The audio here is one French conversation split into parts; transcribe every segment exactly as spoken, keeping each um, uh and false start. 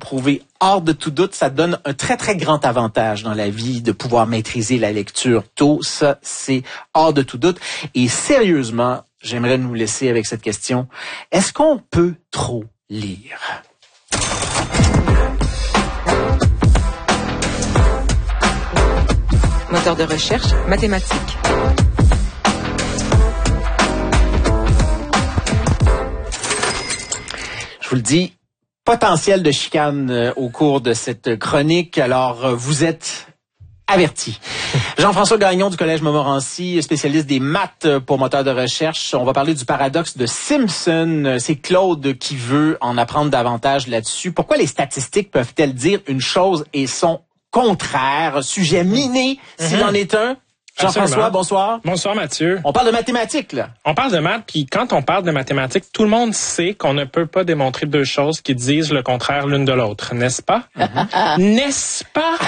prouvé hors de tout doute, ça donne un très, très grand avantage dans la vie de pouvoir maîtriser la lecture tôt. Ça, c'est hors de tout doute. Et sérieusement, j'aimerais nous laisser avec cette question. Est-ce qu'on peut trop lire? Moteur de recherche mathématique. Je vous le dis, potentiel de chicane euh, au cours de cette chronique. Alors, euh, vous êtes avertis. Jean-François Gagnon du Collège Montmorency, spécialiste des maths pour moteur de recherche. On va parler du paradoxe de Simpson. C'est Claude qui veut en apprendre davantage là-dessus. Pourquoi les statistiques peuvent-elles dire une chose et son contraire? Sujet miné, mm-hmm. s'il en est un. Jean-François, Absolument. bonsoir. Bonsoir, Mathieu. On parle de mathématiques, là. On parle de maths, puis quand on parle de mathématiques, tout le monde sait qu'on ne peut pas démontrer deux choses qui disent le contraire l'une de l'autre, n'est-ce pas? Mm-hmm. N'est-ce pas?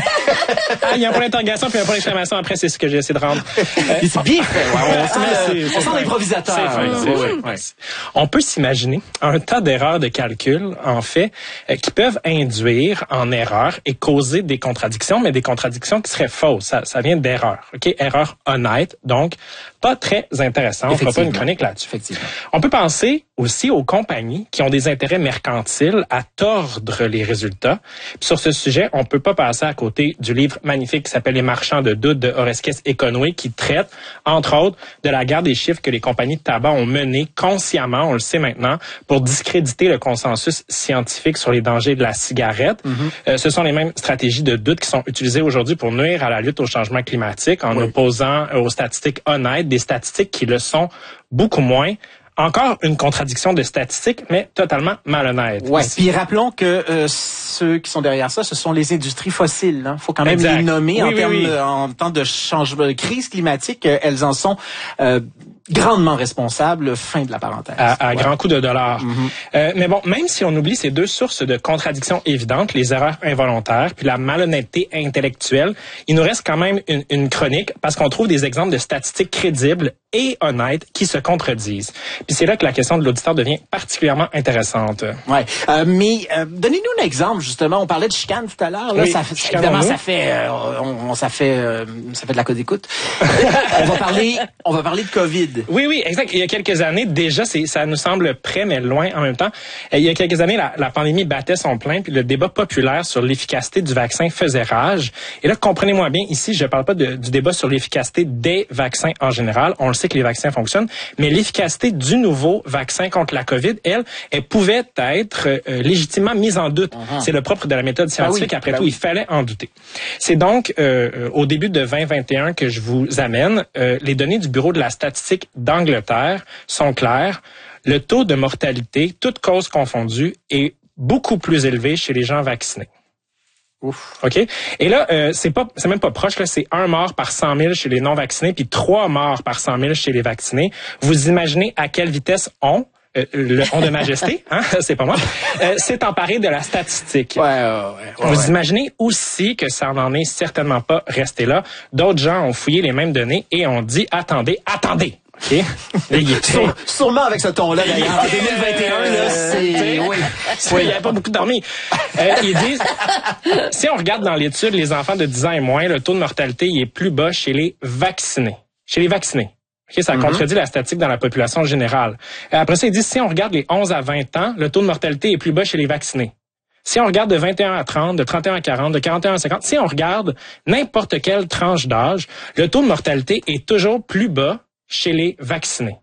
Ah, il y a un point d'interrogation puis un point d'exclamation après, c'est ce que j'ai essayé de rendre. Euh, c'est bien fait. Ouais, on sent, c'est, on sent l'improvisateur. C'est fin, c'est ouais, fin. ouais. On peut s'imaginer un tas d'erreurs de calcul, en fait, euh, qui peuvent induire en erreur et causer des contradictions, mais des contradictions qui seraient fausses. Ça, ça vient d'erreurs. OK? Erreurs honnêtes, donc pas très intéressant. On fera pas une chronique là-dessus. Effectivement. On peut penser aussi aux compagnies qui ont des intérêts mercantiles à tordre les résultats. Puis sur ce sujet, on peut pas passer à côté du livre magnifique qui s'appelle Les marchands de doute de Oreskes Econoé, qui traite, entre autres, de la guerre des chiffres que les compagnies de tabac ont menée consciemment, on le sait maintenant, pour discréditer le consensus scientifique sur les dangers de la cigarette. Mm-hmm. Euh, ce sont les mêmes stratégies de doute qui sont utilisées aujourd'hui pour nuire à la lutte au changement climatique en oui. opposant aux statistiques honnêtes, des statistiques qui le sont beaucoup moins. Encore une contradiction de statistiques, mais totalement malhonnête. Ouais. Puis rappelons que euh, ceux qui sont derrière ça, ce sont les industries fossiles. Il hein. faut quand même exact. les nommer oui, en oui, termes oui. de, en temps de changement, de crise climatique. Euh, elles en sont euh, grandement responsables. Fin de la parenthèse. À, à ouais. grand coup de dollars. Mm-hmm. Euh, mais bon, même si on oublie ces deux sources de contradictions évidentes, les erreurs involontaires puis la malhonnêteté intellectuelle, il nous reste quand même une, une chronique parce qu'on trouve des exemples de statistiques crédibles et honnêtes qui se contredisent. Puis c'est là que la question de l'auditeur devient particulièrement intéressante. Ouais, euh, mais euh, donnez-nous un exemple justement. On parlait de chicane tout à l'heure. Là, oui, ça, évidemment, ça fait, euh, on, on, ça fait, euh, ça fait de la code écoute. on va parler, on va parler de COVID. Oui, oui, exact. Il y a quelques années déjà, c'est, ça nous semble près mais loin en même temps. Il y a quelques années, la, la pandémie battait son plein, puis le débat populaire sur l'efficacité du vaccin faisait rage. Et là, comprenez-moi bien, ici, je parle pas de, du débat sur l'efficacité des vaccins en général. On le sait que les vaccins fonctionnent, mais l'efficacité du nouveau vaccin contre la COVID, elle, elle pouvait être euh, légitimement mise en doute. Uh-huh. C'est le propre de la méthode scientifique. Ben oui, Après ben tout, oui. il fallait en douter. C'est donc euh, au début de vingt vingt et un que je vous amène. Euh, les données du Bureau de la statistique d'Angleterre sont claires. Le taux de mortalité, toutes causes confondues, est beaucoup plus élevé chez les gens vaccinés. Ouf. OK? Et là, euh, c'est pas, c'est même pas proche, là, c'est un mort par cent mille chez les non-vaccinés, puis trois morts par cent mille chez les vaccinés. Vous imaginez à quelle vitesse on, euh, le on de majesté, hein, c'est pas moi, euh, s'est emparé de la statistique. Ouais, ouais, ouais, Vous ouais. imaginez aussi que ça n'en est certainement pas resté là. D'autres gens ont fouillé les mêmes données et ont dit, attendez, attendez! Okay. Sur, sûrement avec ce ton-là, d'ailleurs. En deux mille vingt et un, là, c'est... Oui, oui, il n'y a pas beaucoup d'armées. Euh, ils disent, si on regarde dans l'étude, les enfants de dix ans et moins, le taux de mortalité il est plus bas chez les vaccinés. Chez les vaccinés. Okay, ça mm-hmm. contredit la statistique dans la population générale. Après ça, ils disent, si on regarde les onze à vingt ans, le taux de mortalité est plus bas chez les vaccinés. Si on regarde de vingt et un à trente, de trente et un à quarante, de quarante et un à cinquante, si on regarde n'importe quelle tranche d'âge, le taux de mortalité est toujours plus bas chez les vaccinés.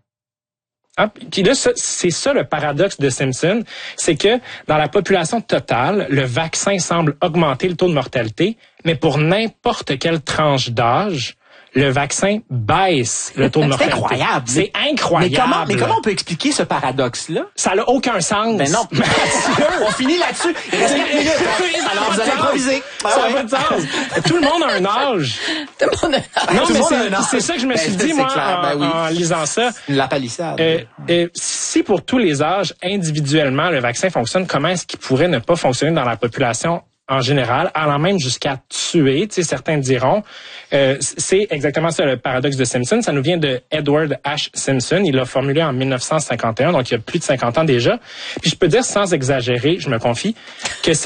Ah, puis là, c'est ça le paradoxe de Simpson, c'est que dans la population totale, le vaccin semble augmenter le taux de mortalité, mais pour n'importe quelle tranche d'âge, le vaccin baisse le taux de mortalité. C'est incroyable. C'est incroyable. Mais comment, mais comment on peut expliquer ce paradoxe-là? Ça n'a aucun sens. Ben non. On finit là-dessus. Il reste quatre minutes. Hein? Alors, vous allez improviser. Ça n'a pas de sens. Tout le monde a un âge. Tout le monde a un âge. Non, Tout mais le monde c'est, a un âge. c'est ça que je me ben, suis dit, moi, clair. en, ben oui. en lisant ça. La palissade. Euh, euh, si pour tous les âges, individuellement, le vaccin fonctionne, comment est-ce qu'il pourrait ne pas fonctionner dans la population en général, allant même jusqu'à tuer, tu sais, certains diront. Euh, c'est exactement ça le paradoxe de Simpson. Ça nous vient de Edward H. Simpson. Il l'a formulé en mille neuf cent cinquante et un, donc il y a plus de cinquante ans déjà. Puis je peux dire sans exagérer, je me confie, que c'est